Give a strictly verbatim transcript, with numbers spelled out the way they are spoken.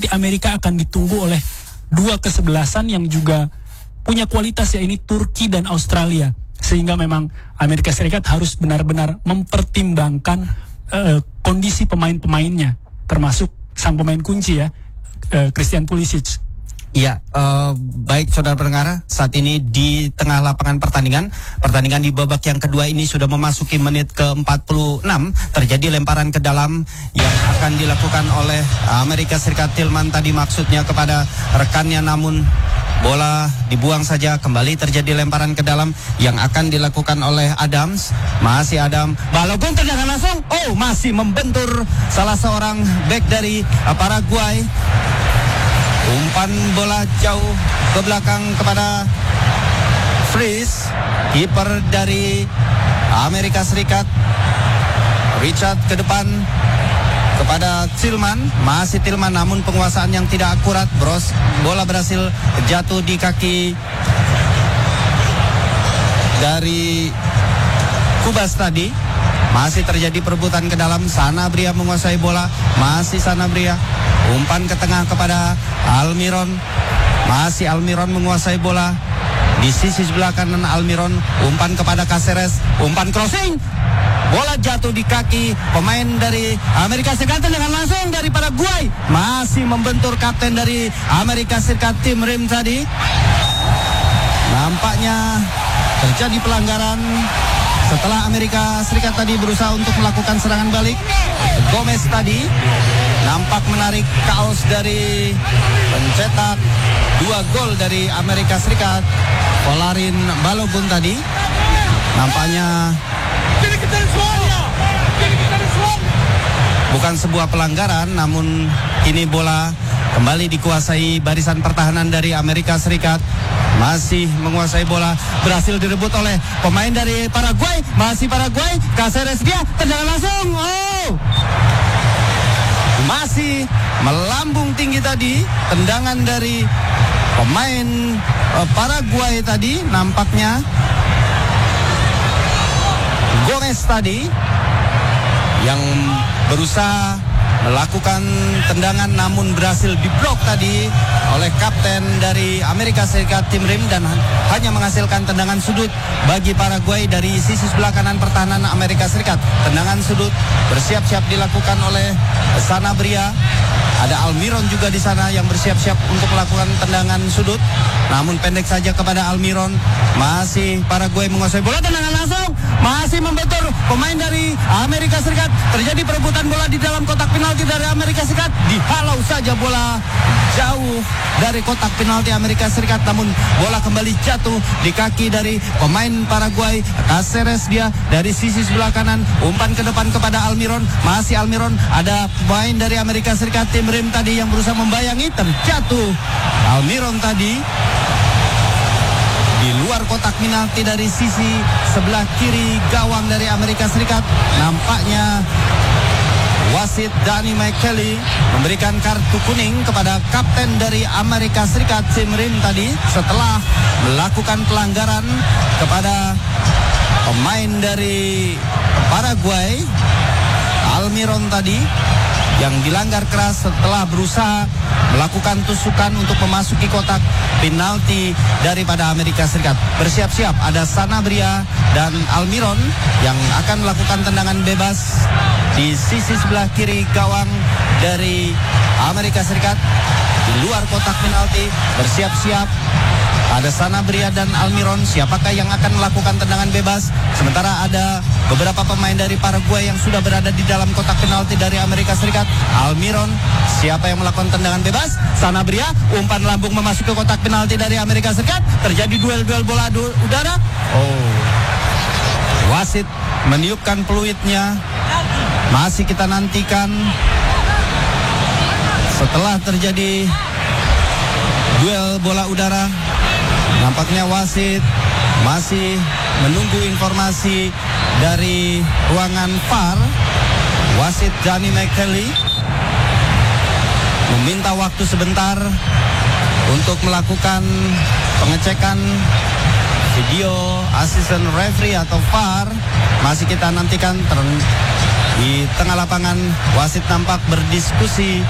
di Amerika akan ditunggu oleh dua kesebelasan yang juga punya kualitas, ya ini Turki dan Australia. Sehingga memang Amerika Serikat harus benar-benar mempertimbangkan uh, kondisi pemain-pemainnya, termasuk sang pemain kunci ya, uh, Christian Pulisic. Ya, uh, baik saudara pendengar, saat ini di tengah lapangan pertandingan, pertandingan di babak yang kedua ini sudah memasuki menit ke empat puluh enam, terjadi lemparan ke dalam yang akan dilakukan oleh Amerika Serikat. Tillman tadi maksudnya kepada rekannya, namun bola dibuang saja. Kembali terjadi lemparan ke dalam yang akan dilakukan oleh Adams. Masih Adam, Balogun tendangan langsung, oh masih membentur salah seorang bek dari uh, Paraguay. Umpan bola jauh ke belakang kepada Fries, kiper dari Amerika Serikat. Richard ke depan kepada Tillman, masih Tillman, namun penguasaan yang tidak akurat. Bros, bola berhasil jatuh di kaki dari Kubas tadi. Masih terjadi perebutan ke dalam. Sanabria menguasai bola, masih Sanabria. Umpan ke tengah kepada Almiron, masih Almiron menguasai bola di sisi sebelah kanan. Almiron umpan kepada Caceres, umpan crossing, bola jatuh di kaki pemain dari Amerika Serikat dengan langsung dari Paraguay. Masih membentur kapten dari Amerika Serikat, Tim Rim tadi. Nampaknya terjadi pelanggaran setelah Amerika Serikat tadi berusaha untuk melakukan serangan balik. Gomez tadi nampak menarik kaos dari pencetak dua gol dari Amerika Serikat, Folarin Balogun tadi. Nampaknya bukan sebuah pelanggaran, namun kini bola kembali dikuasai barisan pertahanan dari Amerika Serikat. Masih menguasai bola, berhasil direbut oleh pemain dari Paraguay. Masih Paraguay, Caceres dia tendangan langsung. Oh, masih melambung tinggi tadi tendangan dari pemain uh, Paraguay tadi. Nampaknya Gomez tadi yang berusaha melakukan tendangan, namun berhasil diblok tadi oleh kapten dari Amerika Serikat, Tim Rim, dan hanya menghasilkan tendangan sudut bagi Paraguay dari sisi sebelah kanan pertahanan Amerika Serikat. Tendangan sudut bersiap-siap dilakukan oleh Sanabria. Ada Almiron juga di sana yang bersiap-siap untuk melakukan tendangan sudut, namun pendek saja kepada Almiron. Masih Paraguay menguasai bola, tendangan langsung, masih membentur pemain dari Amerika Serikat. Terjadi perebutan bola di dalam kotak penalti dari Amerika Serikat. Dihalau saja bola jauh dari kotak penalti Amerika Serikat, namun bola kembali jatuh di kaki dari pemain Paraguay. Caceres dia dari sisi sebelah kanan, umpan ke depan kepada Almiron. Masih Almiron, ada pemain dari Amerika Serikat, Tim Rim tadi yang berusaha membayangi, terjatuh Almiron tadi di luar kotak penalti dari sisi sebelah kiri gawang dari Amerika Serikat. Nampaknya wasit Danny McKelly memberikan kartu kuning kepada kapten dari Amerika Serikat, Tim Rim tadi, setelah melakukan pelanggaran kepada pemain dari Paraguay, Almiron tadi, yang dilanggar keras setelah berusaha melakukan tusukan untuk memasuki kotak penalti daripada Amerika Serikat. Bersiap-siap ada Sanabria dan Almiron yang akan melakukan tendangan bebas di sisi sebelah kiri gawang dari Amerika Serikat di luar kotak penalti. Bersiap-siap ada Sanabria dan Almiron. Siapakah yang akan melakukan tendangan bebas? Sementara ada beberapa pemain dari Paraguay yang sudah berada di dalam kotak penalti dari Amerika Serikat. Almiron, siapa yang melakukan tendangan bebas? Sanabria, umpan lambung memasuki kotak penalti dari Amerika Serikat. Terjadi duel-duel bola du- udara. Oh, wasit meniupkan peluitnya. Masih kita nantikan setelah terjadi duel bola udara. Nampaknya wasit masih menunggu informasi dari ruangan V A R. Wasit Danny McKelly meminta waktu sebentar untuk melakukan pengecekan video assistant referee atau V A R. Masih kita nantikan ter- di tengah lapangan. Wasit nampak berdiskusi